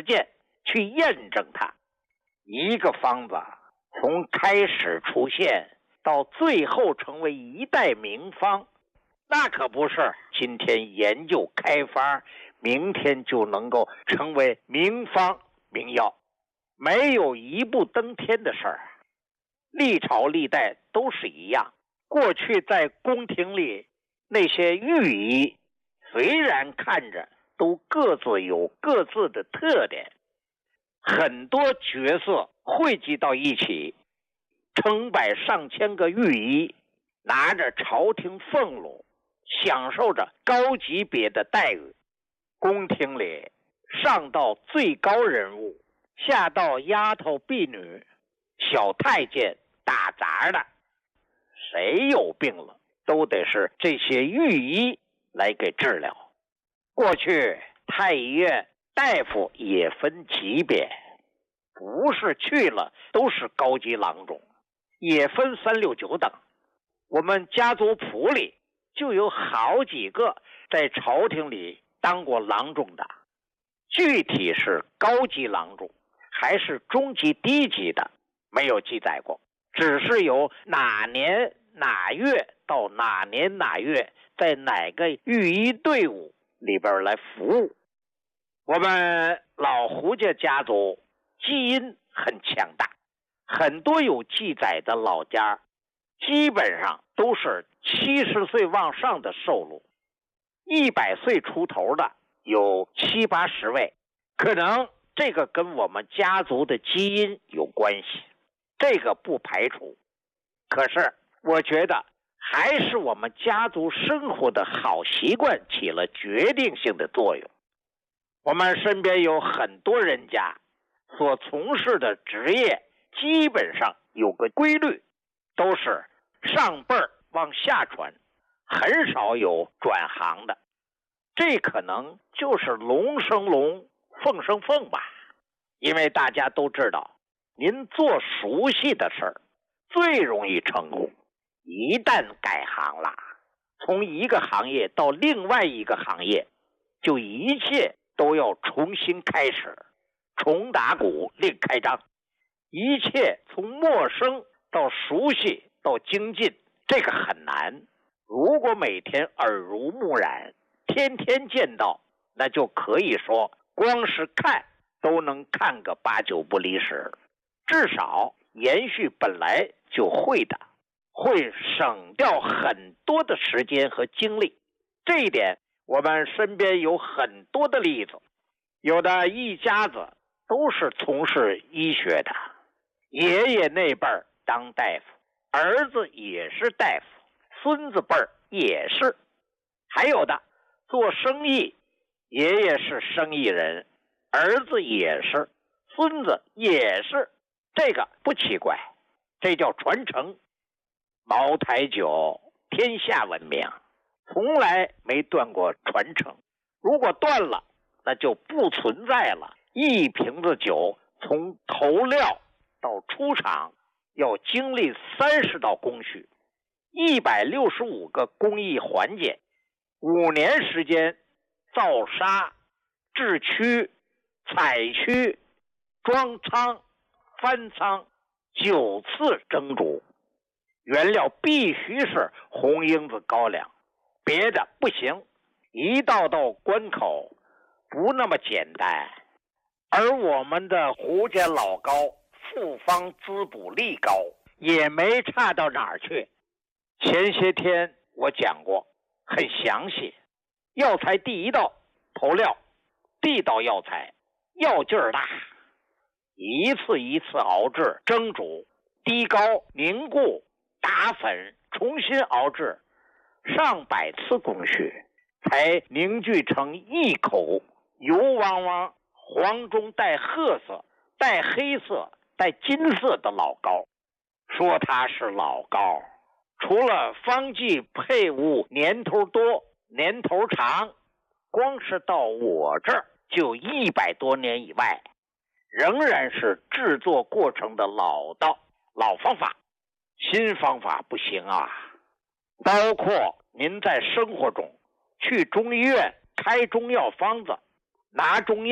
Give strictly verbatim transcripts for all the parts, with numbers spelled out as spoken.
实践去验证它。一个方子从开始出现到最后成为一代名方，那可不是今天研究开发，明天就能够成为名方名药，没有一步登天的事儿。历朝历代都是一样，过去在宫廷里那些御医，虽然看着都各自有各自的特点，很多角色汇集到一起，成百上千个御医拿着朝廷俸禄，享受着高级别的待遇。宫廷里上到最高人物，下到丫头婢女、小太监、打杂的，谁有病了都得是这些御医来给治疗。过去太医院大夫也分级别，不是去了都是高级郎中，也分三六九等。我们家族谱里就有好几个在朝廷里当过郎中的，具体是高级郎中还是中级低级的没有记载过，只是有哪年哪月到哪年哪月在哪个御医队伍里边来服务。我们老胡家家族基因很强大，很多有记载的老家基本上都是七十岁往上的寿禄，一百岁出头的有七八十位，可能这个跟我们家族的基因有关系，这个不排除。可是我觉得还是我们家族生活的好习惯起了决定性的作用。我们身边有很多人家所从事的职业基本上有个规律，都是上辈儿往下传，很少有转行的。这可能就是龙生龙，凤生凤吧。因为大家都知道，您做熟悉的事儿最容易成功，一旦改行了，从一个行业到另外一个行业，就一切都要重新开始，重打鼓另开张。一切从陌生到熟悉到精进，这个很难。如果每天耳濡目染，天天见到，那就可以说光是看都能看个八九不离十，至少延续本来就会的，会省掉很多的时间和精力。这一点我们身边有很多的例子，有的一家子都是从事医学的，爷爷那辈儿当大夫，儿子也是大夫，孙子辈儿也是，还有的做生意，爷爷是生意人，儿子也是，孙子也是，这个不奇怪，这叫传承。茅台酒天下闻名，从来没断过传承，如果断了，那就不存在了。一瓶子酒从投料到出厂要经历三十道工序，一百六十五个工艺环节，五年时间造沙、制曲、采曲、装仓、翻仓，九次蒸煮，原料必须是红缨子高粱，别的不行。一道道关口不那么简单，而我们的胡家老高复方滋补力高，也没差到哪儿去。前些天我讲过，很详细。药材第一道投料，地道药材，药劲儿大，一次一次熬制蒸煮，低高凝固打粉，重新熬制，上百次工序才凝聚成一口油汪汪、黄中带褐色、带黑色、带金色的老膏。说它是老膏，除了方剂配伍年头多、年头长，光是到我这儿就一百多年以外，仍然是制作过程的老道、老方法。新方法不行啊！包括您在生活中去中医院开中药方子，拿中药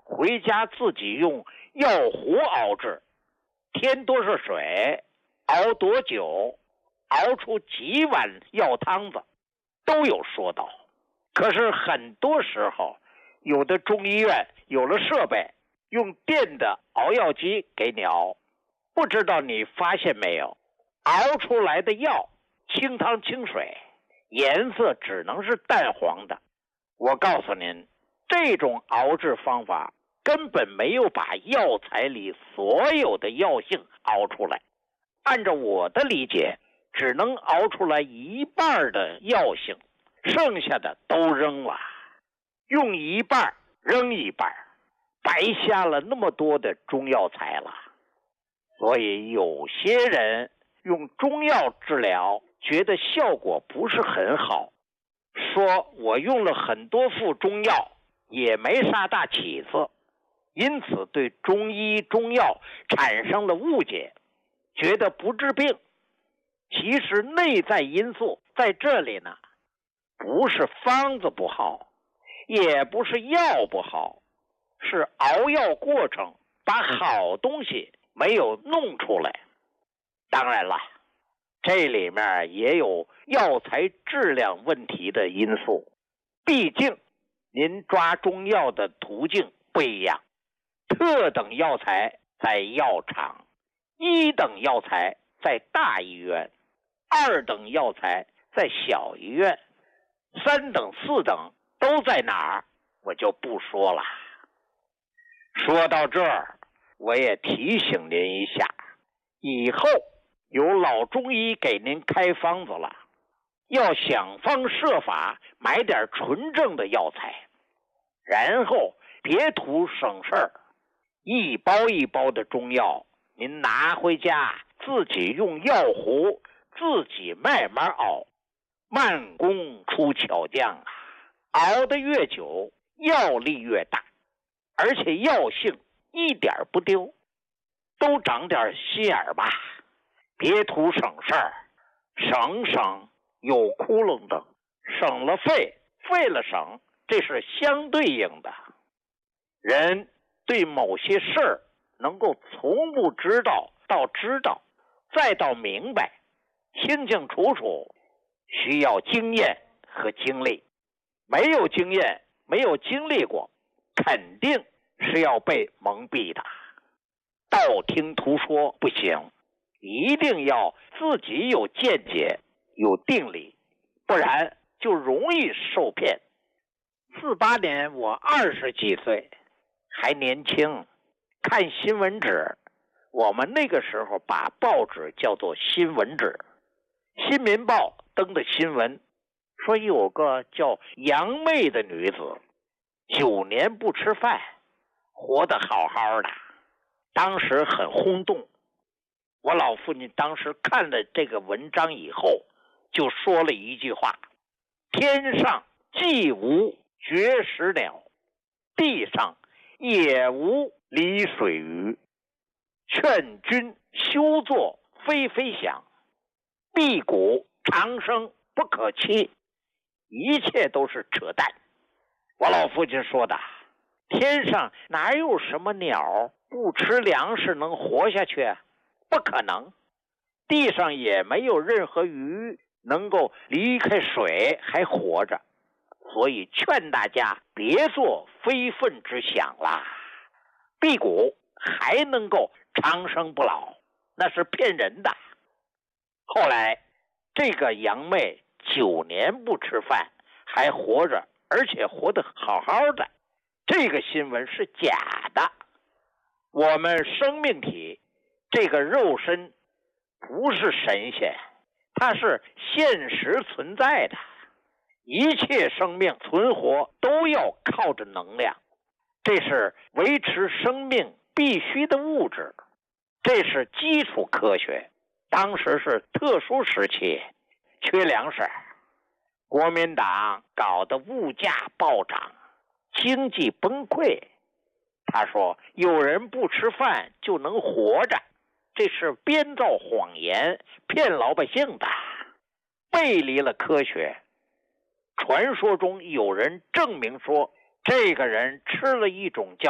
回家自己用药壶熬制，添多少水，熬多久，熬出几碗药汤子，都有说道。可是很多时候，有的中医院有了设备，用电的熬药机给你熬，不知道你发现没有，熬出来的药清汤清水，颜色只能是淡黄的。我告诉您，这种熬制方法根本没有把药材里所有的药性熬出来。按照我的理解，只能熬出来一半的药性，剩下的都扔了，用一半扔一半，白瞎了那么多的中药材了。所以有些人用中药治疗，觉得效果不是很好，说我用了很多副中药，也没啥大起色，因此对中医中药产生了误解，觉得不治病。其实内在因素在这里呢，不是方子不好，也不是药不好，是熬药过程把好东西没有弄出来。当然了，这里面也有药材质量问题的因素，毕竟您抓中药的途径不一样，特等药材在药厂，一等药材在大医院，二等药材在小医院，三等四等都在哪儿，我就不说了。说到这儿，我也提醒您一下，以后有老中医给您开方子了，要想方设法买点纯正的药材，然后别图省事儿，一包一包的中药您拿回家自己用药壶自己慢慢熬，慢工出巧匠啊，熬得越久药力越大，而且药性一点不丢。都长点心眼儿吧，别图省事儿，省省有窟窿的，省了费，费了省，这是相对应的。人对某些事儿能够从不知道到知道，再到明白，清清楚楚，需要经验和经历。没有经验，没有经历过，肯定是要被蒙蔽的。道听途说不行，一定要自己有见解，有定力，不然就容易受骗。四八年我二十几岁，还年轻，看新闻纸，我们那个时候把报纸叫做新闻纸。新民报登的新闻说，有个叫杨妹的女子，九年不吃饭，活得好好的，当时很轰动。我老父亲当时看了这个文章以后，就说了一句话：天上既无绝食鸟，地上也无离水鱼，劝君休作非非想，辟谷长生不可期。一切都是扯淡。我老父亲说的，天上哪有什么鸟不吃粮食能活下去？不可能。地上也没有任何鱼能够离开水还活着，所以劝大家别做非分之想啦。辟谷还能够长生不老，那是骗人的。后来这个杨妹九年不吃饭还活着，而且活得好好的，这个新闻是假的。我们生命体这个肉身不是神仙，它是现实存在的，一切生命存活都要靠着能量，这是维持生命必须的物质，这是基础科学。当时是特殊时期，缺粮食，国民党搞得物价暴涨，经济崩溃。他说有人不吃饭就能活着，这是编造谎言骗老百姓的，背离了科学。传说中有人证明说，这个人吃了一种叫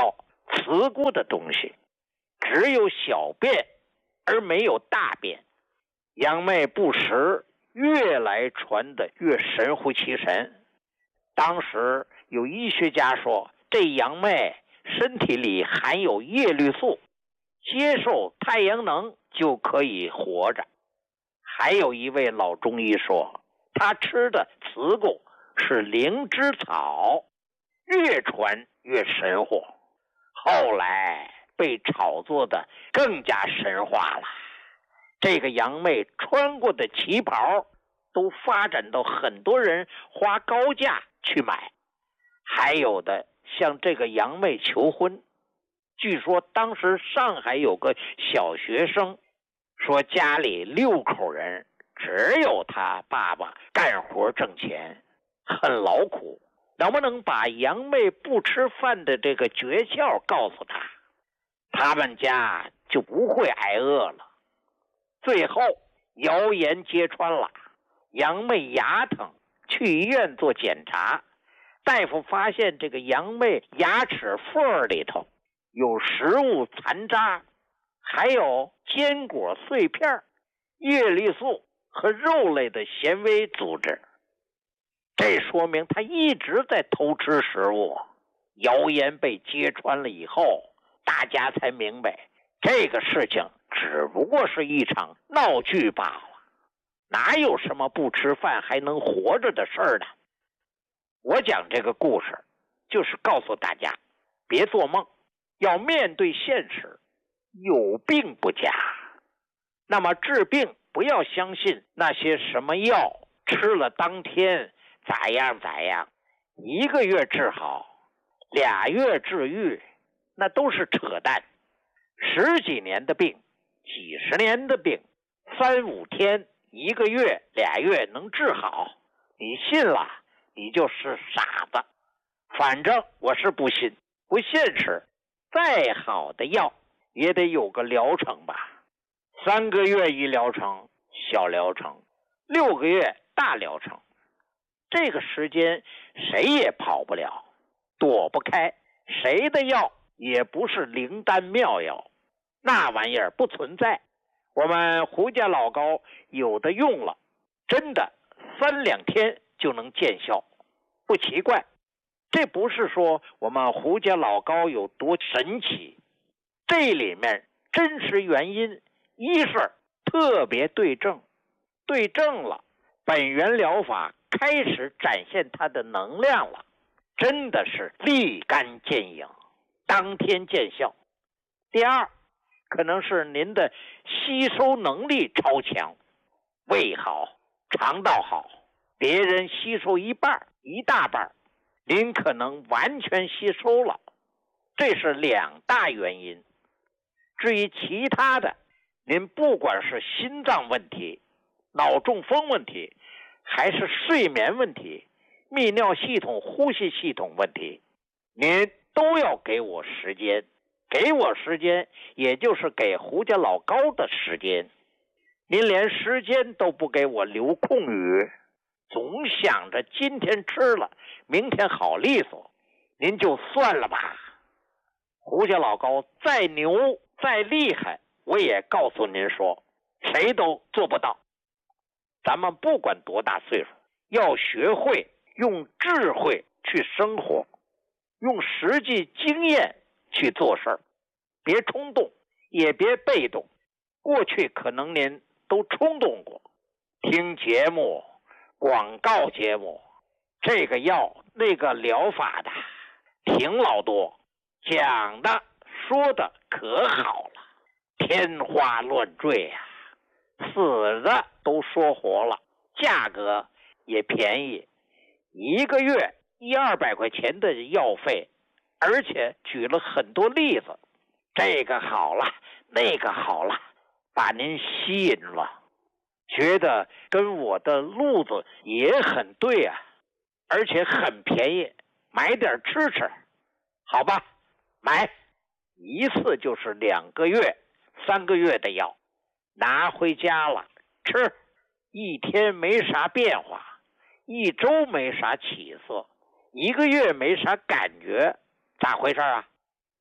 慈姑的东西，只有小便而没有大便。杨妹不食，越来传得越神乎其神。当时有医学家说，这杨妹身体里含有叶绿素，接受太阳能就可以活着。还有一位老中医说，他吃的慈菇是灵芝草，越传越神乎。后来被炒作的更加神话了。这个杨妹穿过的旗袍都发展到很多人花高价去买，还有的向这个杨妹求婚。据说当时上海有个小学生说，家里六口人，只有他爸爸干活挣钱，很劳苦，能不能把杨妹不吃饭的这个诀窍告诉他，他们家就不会挨饿了。最后谣言揭穿了，杨妹牙疼，去医院做检查，大夫发现这个杨妹牙齿缝里头有食物残渣，还有坚果碎片、叶绿素和肉类的纤维组织，这说明他一直在偷吃食物。谣言被揭穿了以后，大家才明白这个事情只不过是一场闹剧罢了，哪有什么不吃饭还能活着的事儿呢？我讲这个故事就是告诉大家，别做梦，要面对现实，有病不假。那么治病不要相信那些什么药吃了当天咋样咋样，一个月治好，俩月治愈，那都是扯淡。十几年的病，几十年的病，三五天、一个月、俩月能治好，你信了，你就是傻子。反正我是不信，不现实。再好的药也得有个疗程吧，三个月一疗程，小疗程，六个月大疗程。这个时间谁也跑不了，躲不开，谁的药也不是灵丹妙药，那玩意儿不存在。我们胡家老膏有的用了，真的三两天就能见效，不奇怪。这不是说我们胡家老膏有多神奇，这里面真实原因一是特别对症，对症了，本源疗法开始展现它的能量了，真的是立竿见影，当天见效。第二，可能是您的吸收能力超强，胃好，肠道好，别人吸收一半一大半，您可能完全吸收了，这是两大原因。至于其他的，您不管是心脏问题、脑中风问题，还是睡眠问题、泌尿系统、呼吸系统问题，您都要给我时间。给我时间，也就是给胡家老高的时间。您连时间都不给我留空余，总想着今天吃了，明天好利索，您就算了吧。胡家老高再牛再厉害，我也告诉您说，谁都做不到。咱们不管多大岁数，要学会用智慧去生活，用实际经验去做事儿，别冲动，也别被动。过去可能您都冲动过，听节目、广告节目，这个药那个疗法的挺老多，讲的说的可好了，天花乱坠呀、啊，死的都说活了，价格也便宜，一个月一二百块钱的药费，而且举了很多例子，这个好了，那个好了，把您吸引了，觉得跟我的路子也很对啊，而且很便宜，买点吃吃，好吧，买一次就是两个月、三个月的药，拿回家了吃，一天没啥变化，一周没啥起色，一个月没啥感觉，咋回事啊？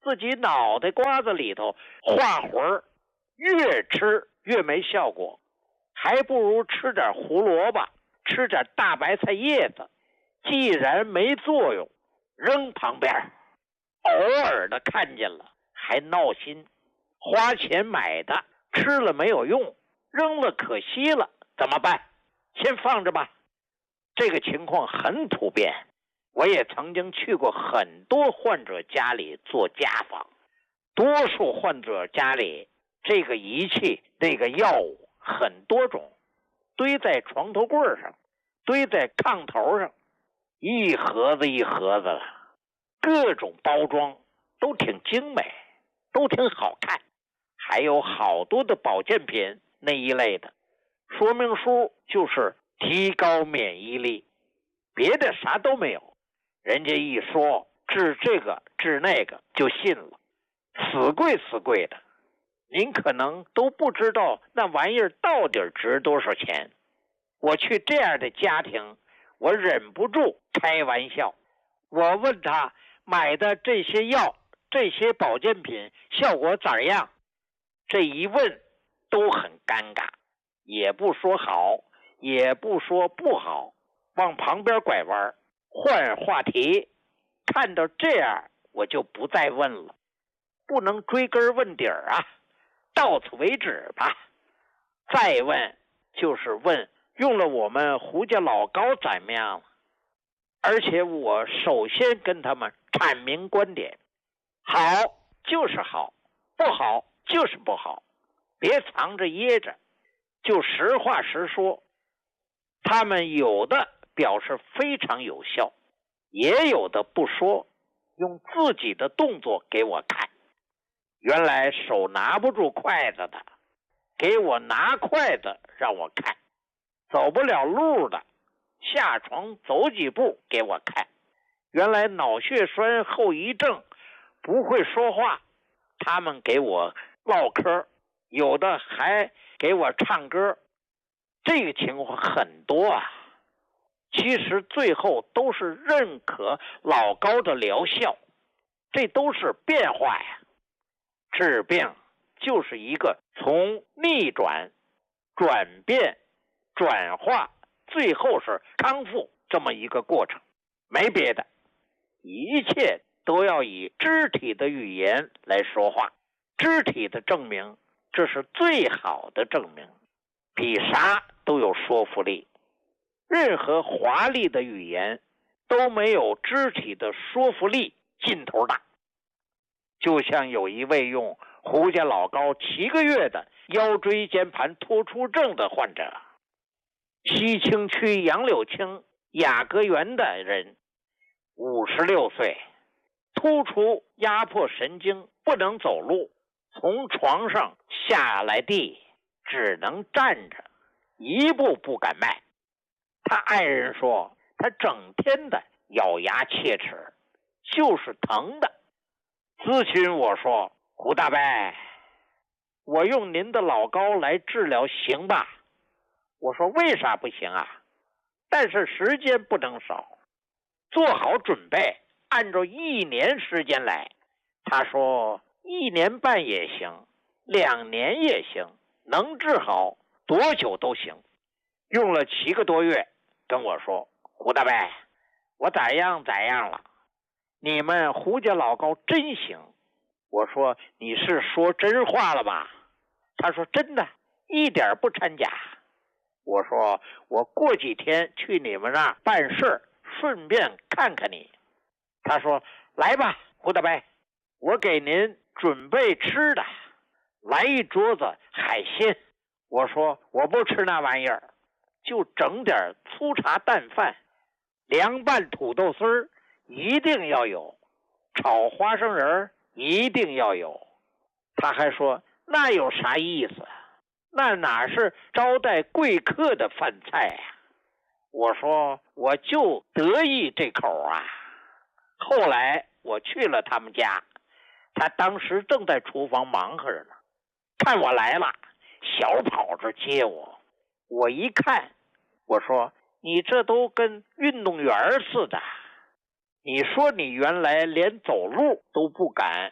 自己脑袋瓜子里头化魂儿，越吃越没效果，还不如吃点胡萝卜，吃点大白菜叶子。既然没作用，扔旁边，偶尔的看见了还闹心，花钱买的吃了没有用，扔了可惜了，怎么办？先放着吧。这个情况很普遍，我也曾经去过很多患者家里做家访，多数患者家里这个仪器那个药物很多种，堆在床头柜上，堆在炕头上，一盒子一盒子的，各种包装都挺精美，都挺好看，还有好多的保健品那一类的，说明书就是提高免疫力，别的啥都没有。人家一说治这个治那个就信了，死贵死贵的，您可能都不知道那玩意儿到底值多少钱。我去这样的家庭，我忍不住开玩笑，我问他买的这些药这些保健品效果咋样，这一问都很尴尬，也不说好也不说不好，往旁边拐弯换话题。看到这样我就不再问了，不能追根问底儿啊，到此为止吧。再问就是问用了我们胡家老高怎么样了，而且我首先跟他们阐明观点，好就是好，不好就是不好，别藏着掖着，就实话实说。他们有的表示非常有效，也有的不说，用自己的动作给我看。原来手拿不住筷子的，给我拿筷子让我看；走不了路的，下床走几步给我看。原来脑血栓后遗症不会说话，他们给我唠嗑，有的还给我唱歌。这个情况很多啊。其实最后都是认可老高的疗效，这都是变化呀。治病就是一个从逆转、转变、转化，最后是康复这么一个过程，没别的，一切都要以肢体的语言来说话，肢体的证明，这是最好的证明，比啥都有说服力。任何华丽的语言都没有肢体的说服力劲头大。就像有一位用胡家老高七个月的腰椎间盘突出症的患者，西青区杨柳青雅阁园的人，五十六岁，突出压迫神经，不能走路，从床上下来地只能站着，一步不敢迈。他爱人说他整天的咬牙切齿，就是疼的。咨询我说，胡大伯，我用您的老高来治疗行吧？我说为啥不行啊？但是时间不能少，做好准备，按照一年时间来。他说一年半也行，两年也行，能治好多久都行。用了七个多月，跟我说，胡大伯，我咋样咋样了，你们胡家老高真行。我说你是说真话了吧？他说真的，一点不掺假。我说我过几天去你们那儿办事，顺便看看你。他说来吧，胡大伯，我给您准备吃的，来一桌子海鲜。我说我不吃那玩意儿，就整点粗茶淡饭，凉拌土豆丝儿一定要有，炒花生仁一定要有。他还说那有啥意思，那哪是招待贵客的饭菜啊。我说我就得意这口啊。后来我去了他们家，他当时正在厨房忙活着呢，看我来了，小跑着接我。我一看，我说你这都跟运动员似的，你说你原来连走路都不敢，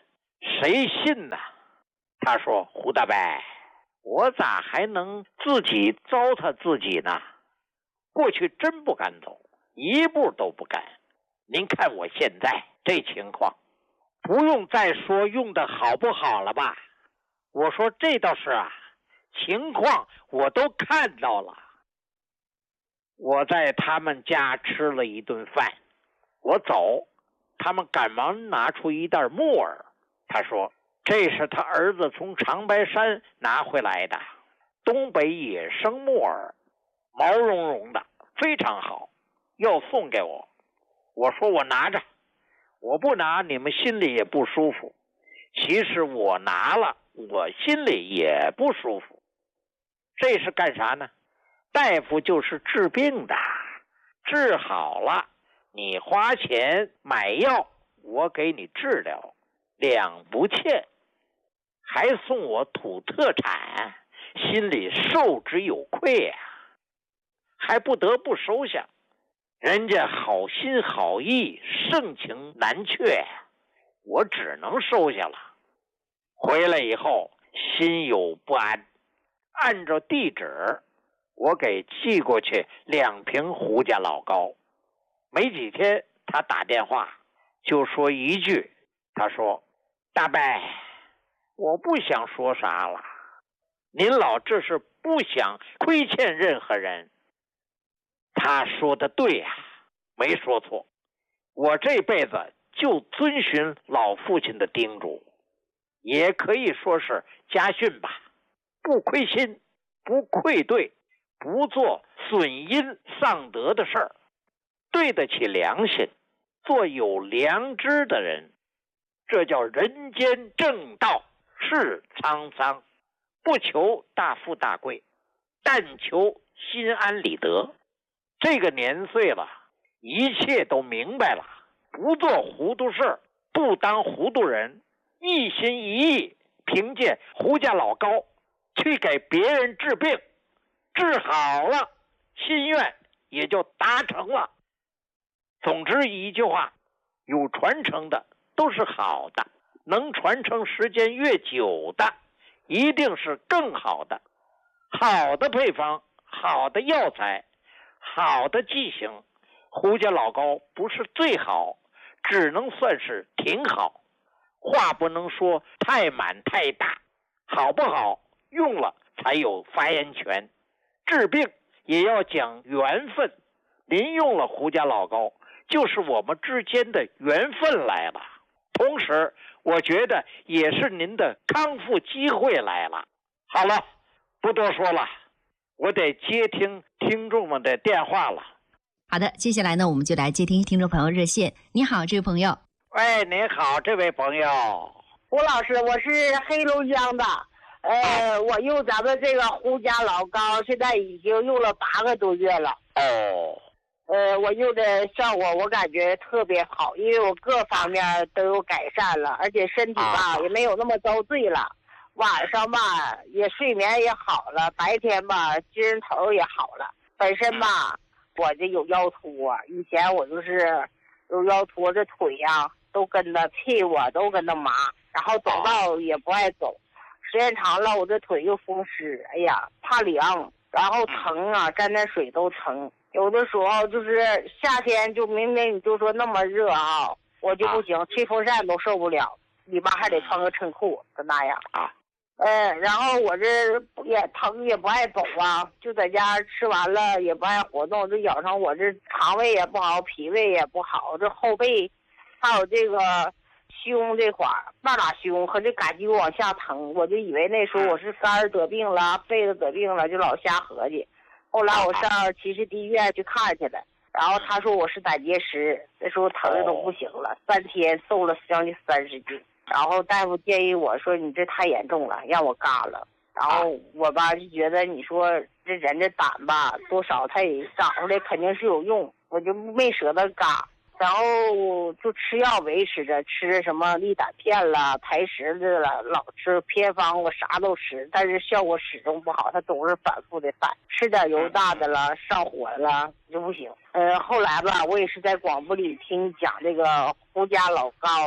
谁信呢？他说：胡大伯，我咋还能自己糟蹋自己呢？过去真不敢走，一步都不敢。您看我现在这情况，不用再说用的好不好了吧？我说这倒是啊，情况我都看到了。我在他们家吃了一顿饭，我走，他们赶忙拿出一袋木耳。他说这是他儿子从长白山拿回来的东北野生木耳，毛茸茸的，非常好，要送给我。我说我拿着，我不拿你们心里也不舒服。其实我拿了，我心里也不舒服。这是干啥呢？大夫就是治病的，治好了你花钱买药，我给你治疗，两不欠，还送我土特产，心里受之有愧啊，还不得不收下。人家好心好意，盛情难却，我只能收下了。回来以后心有不安，按照地址我给寄过去两瓶胡家老膏。没几天他打电话就说一句，他说大伯，我不想说啥了，您老这是不想亏欠任何人。他说的对呀、啊，没说错。我这辈子就遵循老父亲的叮嘱，也可以说是家训吧，不亏心，不愧对，不做损阴丧德的事儿，对得起良心，做有良知的人，这叫人间正道，是沧桑，不求大富大贵，但求心安理得。这个年岁了，一切都明白了，不做糊涂事，不当糊涂人，一心一意凭借胡家老膏去给别人治病，治好了，心愿也就达成了。总之一句话，有传承的都是好的，能传承时间越久的一定是更好的。好的配方，好的药材，好的剂型，胡家老膏不是最好，只能算是挺好。话不能说太满太大，好不好用了才有发言权。治病也要讲缘分，您用了胡家老膏，就是我们之间的缘分来了，同时我觉得也是您的康复机会来了。好了，不多说了，我得接听听众们的电话了。 好的，接下来呢，我们就来接听听众朋友热线。你好，这位朋友。 喂，您好，这位朋友。 胡老师，我是黑龙江的，呃，我用咱们这个胡家老膏，现在已经用了八个多月了。 哦。 呃，我用的效果我感觉特别好，因为我各方面都有改善了，而且身体吧、啊、也没有那么遭罪了，晚上吧也睡眠也好了，白天吧精神头也好了。本身吧我这有腰托，以前我就是有腰托，这腿呀、啊、都跟着屁股都跟着麻，然后走道也不爱走，时间长了我这腿又风湿，哎呀怕凉，然后疼啊，沾点水都疼。有的时候就是夏天，就明明你就说那么热啊，我就不行，啊、吹风扇都受不了，里边还得穿个衬裤，就那样啊。呃，然后我这也疼也不爱走啊，就在家吃完了也不爱活动，就养成我这肠胃也不好，脾胃也不好，这后背还有这个胸这块儿，半拉胸和这感觉往下疼，我就以为那时候我是肝儿得病了，肺子得病了，就老瞎合计。后来我上七十地医院去看去了，然后他说我是胆结石，那时候疼的都不行了，三天瘦了将近三十斤。然后大夫建议我说你这太严重了，让我嘎了。然后我吧就觉得你说这人这胆吧多少他也长出来肯定是有用，我就没舍得嘎。然后就吃药维持着，吃什么利胆片了、排石子了，老吃偏方，我啥都吃，但是效果始终不好，它总是反复的犯，吃点油大的了，上火了就不行。呃，后来吧，我也是在广播里听讲这个胡家老膏，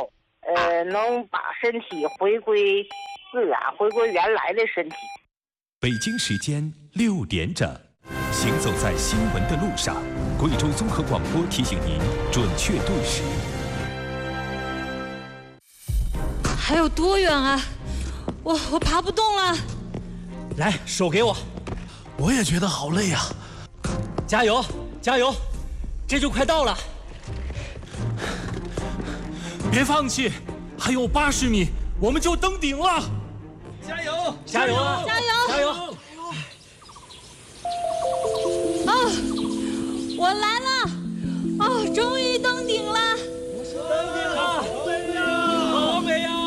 呃，能把身体回归自然，回归原来的身体。 北京时间六点整，行走在新闻的路上，贵州综合广播提醒您准确对时。 还有多远啊？我我爬不动了。 来，手给我。 我也觉得好累啊。 加油，加油，这就快到了。 别放弃，还有八十米，我们就登顶了。 加油，加油啊！ 加油， 加油！ 啊，我来了！哦，终于登顶了！ 登顶了，好美呀！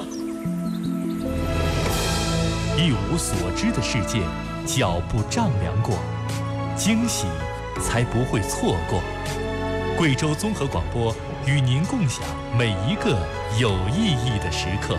一无所知的世界，脚步丈量过，惊喜才不会错过。贵州综合广播与您共享每一个有意义的时刻。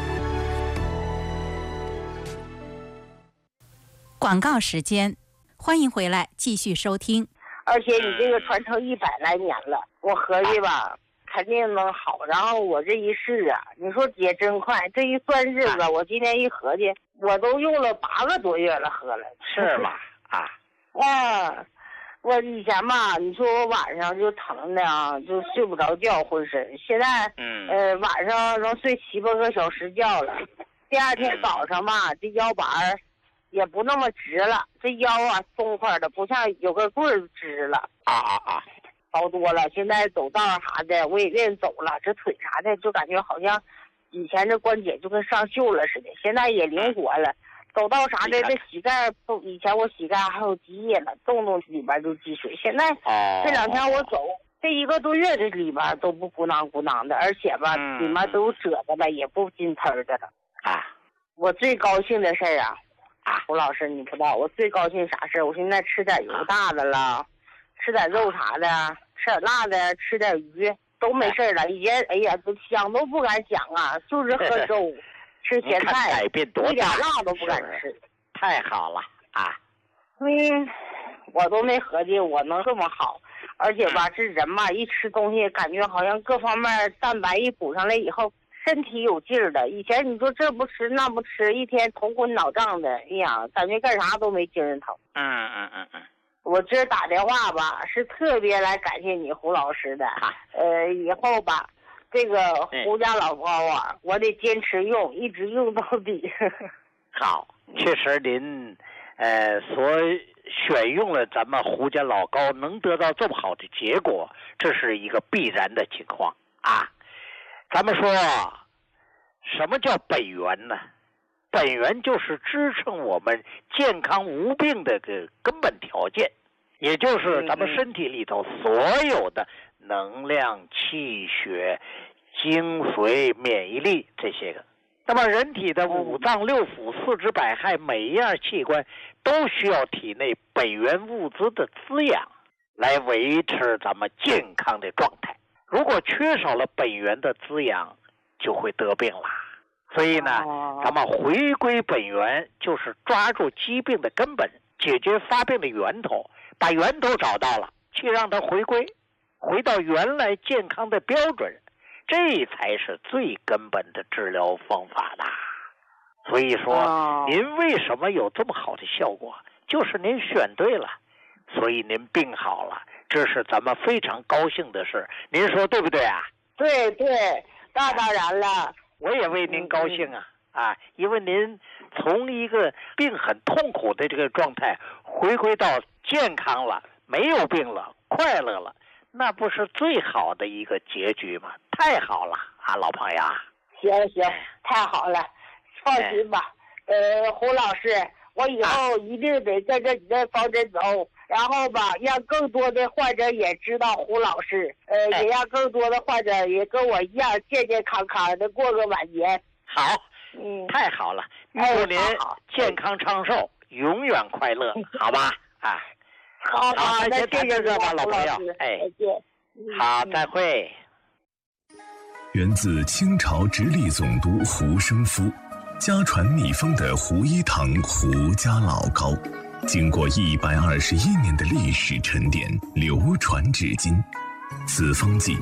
广告时间，欢迎回来继续收听。 而且你这个传承一百来年了，我合计吧，肯定能好。然后我这一试啊，你说姐真快，这一算日子，我今天一合计，我都用了八个多月了，喝了。 是吗？啊。 啊。我以前吧，你说我晚上就疼的啊，就睡不着觉，浑身。现在，嗯，呃，晚上能睡七八个小时觉了。第二天早上吧，这腰板儿也不那么直了，这腰啊松快的，不像有个棍儿直了。 啊啊啊！ 好多了。现在走道啥的我也愿意走了，这腿啥的就感觉好像以前这关节就跟上锈了似的，现在也灵活了。走道啥的，这膝盖不，以前我膝盖还有积液呢，动动里边就积水。现在这两天我走，这一个多月这里边都不鼓囊鼓囊的，而且吧，里面都有褶子了，也不筋腾的了。 啊， 我最高兴的事儿啊，啊，胡老师你不知道，我最高兴啥事儿？我现在吃点油大的了，吃点肉啥的，吃点辣的，吃点鱼都没事了。以前哎呀，都想都不敢想啊，就是喝粥。吃咸菜， 改变多大， 一点辣都不敢吃， 太好了啊！ 嗯，我都没合计我能这么好，而且吧，这人嘛，一吃东西感觉好像各方面蛋白一补上来以后，身体有劲儿的。以前你说这不吃那不吃，一天头昏脑胀的，哎呀，感觉干啥都没精神头。 嗯嗯嗯嗯。 我今儿打电话吧，是特别来感谢你胡老师的。 啊、 呃，以后吧。这个胡家老膏啊，嗯、我得坚持用，一直用到底。 好，确实您，呃，所选用了咱们胡家老膏，能得到这么好的结果，这是一个必然的情况啊。咱们说，什么叫本源呢？本源就是支撑我们健康无病的个根本条件，也就是咱们身体里头所有的能量、气血、精髓、免疫力这些个。那么人体的五脏六腑、四肢百骸，每一样器官都需要体内本源物质的滋养，来维持咱们健康的状态。如果缺少了本源的滋养，就会得病啦。所以呢，咱们回归本源，就是抓住疾病的根本，解决发病的源头，把源头找到了，去让它回归，回到原来健康的标准，这才是最根本的治疗方法的。所以说，您为什么有这么好的效果，就是您选对了，所以您病好了，这是咱们非常高兴的事。您说对不对啊？ 对对，那当然了。 我也为您高兴啊、嗯、啊！因为您从一个病很痛苦的这个状态回归到健康了，没有病了，快乐了，那不是最好的一个结局吗？太好了啊，老朋友！ 行行，太好了，放心吧。呃，胡老师，我以后一定得跟着你的方针走。然后吧，让更多的患者也知道胡老师，呃，哎、也让更多的患者也跟我一样健健康康的过个晚年。 好，嗯，太好了，祝您健康长寿，哎、永远快乐，好吧？啊， 好好， 好那谢谢这吧，老朋友，哎， 再见。 好，再会。 源自清朝直隶总督胡生夫，家传秘方的胡一堂胡家老膏。经过一百二十一年的历史沉淀，流传至今。此方剂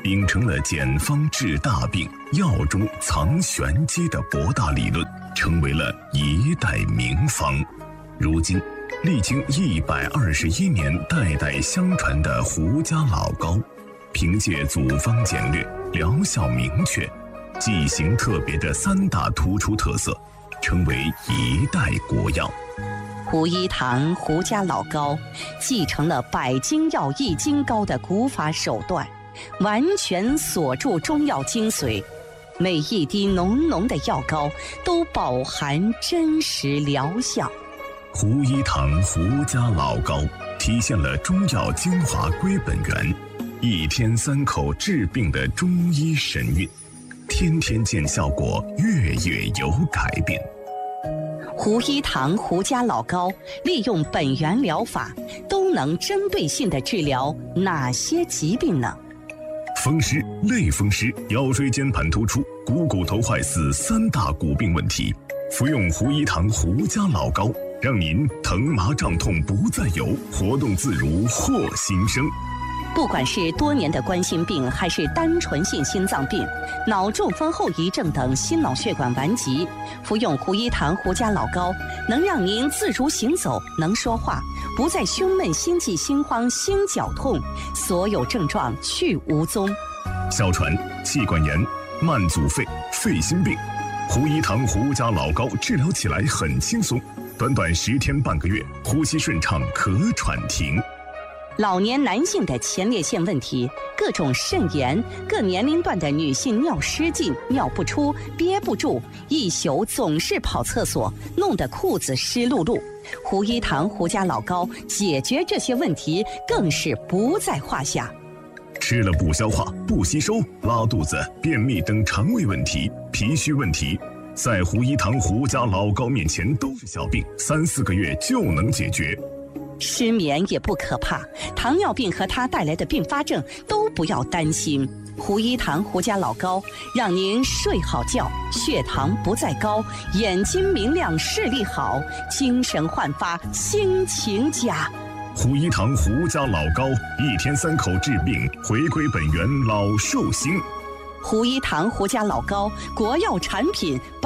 秉承了简方治大病、药中藏玄机的博大理论，成为了一代名方。如今，历经一百二十一年代代相传的胡家老膏，凭借组方简略、疗效明确、剂型特别的三大突出特色，成为一代国药。 胡一堂胡家老膏继承了百金药易筋膏的古法手段，完全锁住中药精髓，每一滴浓浓的药膏都饱含真实疗效。 胡一堂胡家老膏体现了中药精华归本源，一天三口治病的中医神韵，天天见效果，月月有改变。 胡一堂胡家老膏利用本源疗法，都能针对性地治疗哪些疾病呢？ 风湿、类风湿、腰椎间盘突出、股骨头坏死三大骨病问题，服用胡一堂胡家老膏，让您疼麻胀痛不再有，活动自如获新生。 不管是多年的冠心病，还是单纯性心脏病、脑中风后遗症等心脑血管顽疾，服用胡一堂胡家老膏，能让您自如行走，能说话，不再胸闷、心悸、心慌、心绞痛，所有症状去无踪。 哮喘、气管炎、慢阻肺、肺心病，胡一堂胡家老膏治疗起来很轻松，短短十天半个月，呼吸顺畅，咳喘停。 老年男性的前列腺问题、各种肾炎，各年龄段的女性尿失禁、尿不出、憋不住，一宿总是跑厕所，弄得裤子湿漉漉。胡一堂胡家老膏解决这些问题更是不在话下。 吃了不消化、不吸收、拉肚子、便秘等肠胃问题、脾虚问题，在胡一堂胡家老膏面前都是小病，三四个月就能解决。 失眠也不可怕，糖尿病和它带来的并发症都不要担心。胡一堂胡家老膏让您睡好觉，血糖不再高，眼睛明亮，视力好，精神焕发，心情佳。 胡一堂胡家老膏，一天三口治病，回归本源，老寿星。 胡一堂胡家老膏，国药产品。